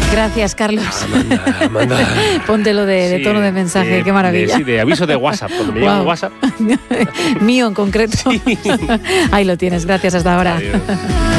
Gracias, Carlos. Amanda. Póntelo de tono de mensaje, qué maravilla. De aviso de WhatsApp, cuando me llaman WhatsApp. Mío en concreto. Ahí lo tienes, gracias, hasta ahora. Adiós.